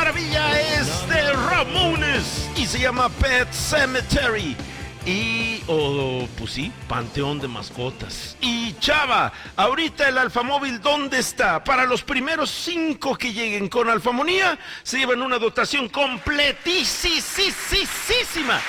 maravilla es de Ramones y se llama Pet Sematary. Pues sí, Panteón de Mascotas. Y Chava, ahorita el Alfamóvil, ¿dónde está? Para los primeros 5 que lleguen con Alfamonía, se llevan una dotación completísima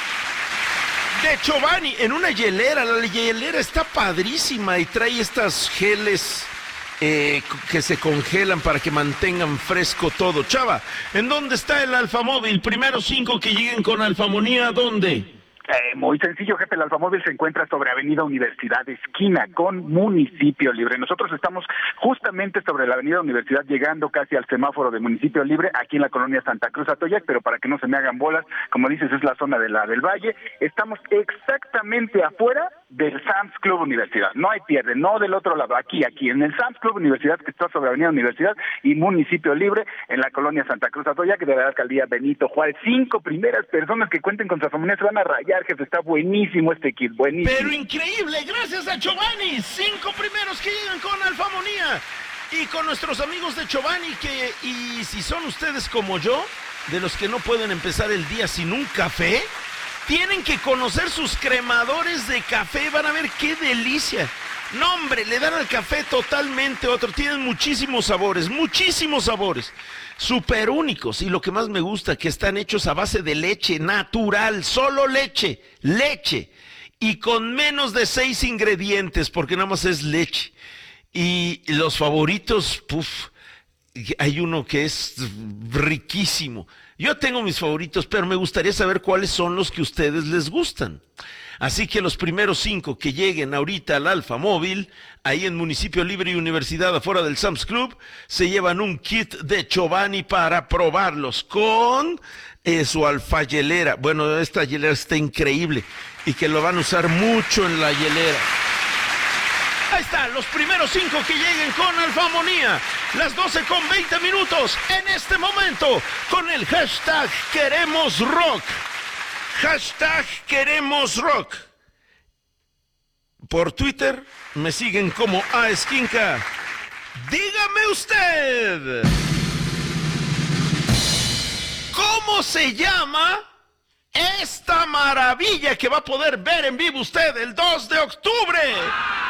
de Chobani en una hielera. La hielera está padrísima y trae estas geles que se congelan para que mantengan fresco todo. Chava, ¿en dónde está el Alfamóvil? Primeros 5 que lleguen con Alfamonía, ¿dónde? Muy sencillo, jefe. El Alfamóvil se encuentra sobre Avenida Universidad, esquina con Municipio Libre. Nosotros estamos justamente sobre la Avenida Universidad, llegando casi al semáforo de Municipio Libre, aquí en la colonia Santa Cruz Atoyac, pero para que no se me hagan bolas, como dices, es la zona del Valle. Estamos exactamente afuera del Sam's Club Universidad. No hay pierde, no del otro lado, aquí, en el Sam's Club Universidad, que está sobre Avenida Universidad y Municipio Libre, en la colonia Santa Cruz Atoyac, de la alcaldía Benito Juárez. 5 primeras personas que cuenten con su familia se van a rayar, jefe. Está buenísimo este kit, buenísimo. Pero increíble, gracias a Chobani. 5 primeros que llegan con Alfamonía. Y con nuestros amigos de Chobani, y si son ustedes como yo, de los que no pueden empezar el día sin un café, tienen que conocer sus cremadores de café. Van a ver qué delicia. No, hombre, le dan al café totalmente otro. Tienen muchísimos sabores, súper únicos. Y lo que más me gusta, que están hechos a base de leche natural, solo leche, y con menos de 6 ingredientes, porque nada más es leche. Y los favoritos, hay uno que es riquísimo. Yo tengo mis favoritos, pero me gustaría saber cuáles son los que a ustedes les gustan. Así que los primeros 5 que lleguen ahorita al Alfamóvil, ahí en Municipio Libre y Universidad, afuera del Sam's Club, se llevan un kit de Chobani para probarlos con su alfayelera. Bueno, esta hielera está increíble y que lo van a usar mucho en la hielera. Ahí están los primeros 5 que lleguen con Alfamonía. Las 12:20 en este momento con el hashtag Queremos Rock. Hashtag Queremos Rock. Por Twitter me siguen como Esquinca. Dígame usted, ¿cómo se llama esta maravilla que va a poder ver en vivo usted el 2 de octubre?